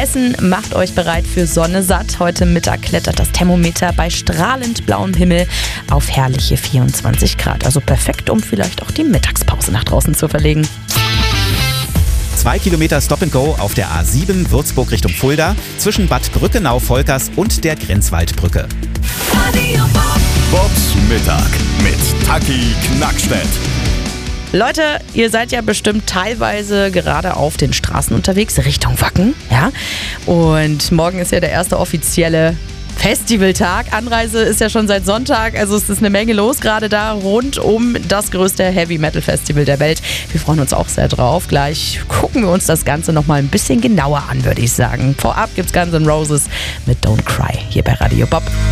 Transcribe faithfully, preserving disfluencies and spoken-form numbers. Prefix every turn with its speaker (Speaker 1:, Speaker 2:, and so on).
Speaker 1: Hessen, macht euch bereit für Sonne satt. Heute Mittag klettert das Thermometer bei strahlend blauem Himmel auf herrliche vierundzwanzig Grad. Also perfekt, um vielleicht auch die Mittagspause nach draußen zu verlegen.
Speaker 2: Zwei Kilometer Stop and Go auf der A sieben Würzburg Richtung Fulda zwischen Bad Brückenau-Volkers und der Grenzwaldbrücke.
Speaker 3: Bobs Mittag mit Taki Knackstedt.
Speaker 1: Leute, ihr seid ja bestimmt teilweise gerade auf den Straßen unterwegs, Richtung Wacken, ja? Und morgen ist ja der erste offizielle Festivaltag. Anreise ist ja schon seit Sonntag, also es ist eine Menge los gerade da rund um das größte Heavy-Metal-Festival der Welt. Wir freuen uns auch sehr drauf. Gleich gucken wir uns das Ganze nochmal ein bisschen genauer an, würde ich sagen. Vorab gibt's Guns N' Roses mit Don't Cry hier bei Radio Bob.